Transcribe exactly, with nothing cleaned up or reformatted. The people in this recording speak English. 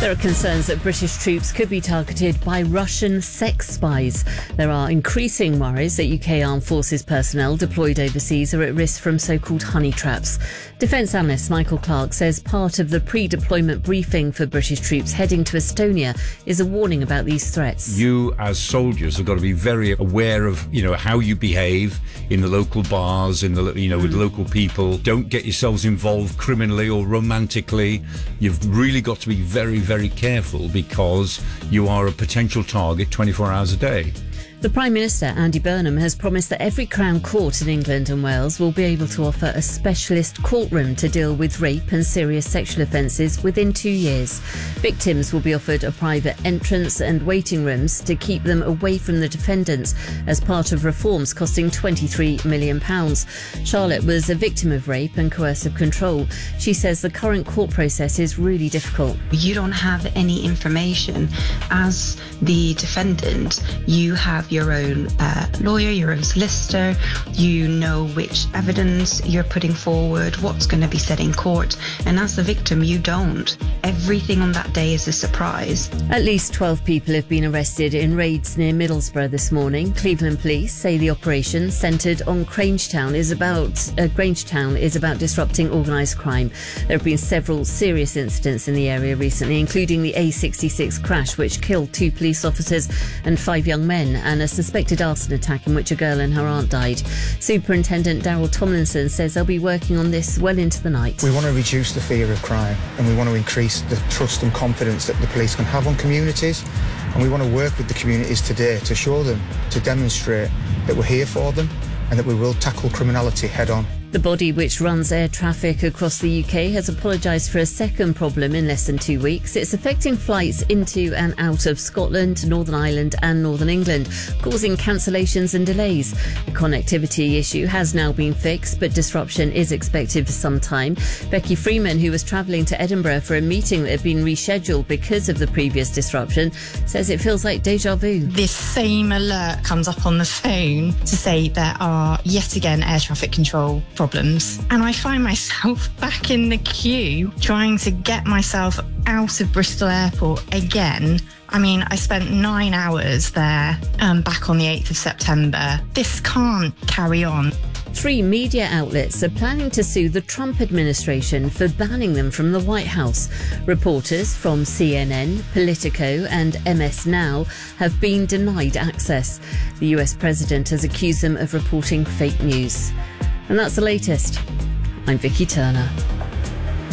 There are concerns that British troops could be targeted by Russian sex spies. There are increasing worries that U K armed forces personnel deployed overseas are at risk from so-called honey traps. Defence analyst Michael Clark says part of the pre-deployment briefing for British troops heading to Estonia is a warning about these threats. You, as soldiers, have got to be very aware of, you know, how you behave in the local bars, in the, you know, with local people. Don't get yourselves involved criminally or romantically. You've really got to be very, very careful because you are a potential target twenty-four hours a day. The Prime Minister, Andy Burnham, has promised that every Crown Court in England and Wales will be able to offer a specialist courtroom to deal with rape and serious sexual offences within two years. Victims will be offered a private entrance and waiting rooms to keep them away from the defendants as part of reforms costing twenty-three million pounds. Charlotte was a victim of rape and coercive control. She says the current court process is really difficult. You don't have any information. As the defendant, you have your own uh, lawyer, your own solicitor. You know which evidence you're putting forward, what's going to be said in court, and as the victim you don't. Everything on that day is a surprise. At least twelve people have been arrested in raids near Middlesbrough this morning. Cleveland police say the operation, centred on Grangetown, is about uh, Grangetown is about disrupting organised crime. There have been several serious incidents in the area recently, including the A sixty-six crash which killed two police officers and five young men, and a suspected arson attack in which a girl and her aunt died. Superintendent Daryl Tomlinson says they'll be working on this well into the night. We want to reduce the fear of crime, and we want to increase the trust and confidence that the police can have on communities, and we want to work with the communities today to show them, to demonstrate that we're here for them and that we will tackle criminality head on. The body which runs air traffic across the U K has apologised for a second problem in less than two weeks. It's affecting flights into and out of Scotland, Northern Ireland and Northern England, causing cancellations and delays. The connectivity issue has now been fixed, but disruption is expected for some time. Becky Freeman, who was travelling to Edinburgh for a meeting that had been rescheduled because of the previous disruption, says it feels like deja vu. This same alert comes up on the phone to say there are yet again air traffic control problems. Problems. And I find myself back in the queue trying to get myself out of Bristol Airport again. I mean, I spent nine hours there um, back on the eighth of September. This can't carry on. Three media outlets are planning to sue the Trump administration for banning them from the White House. Reporters from C N N, Politico and M S Now have been denied access. The U S president has accused them of reporting fake news. And that's the latest. I'm Vicky Turner.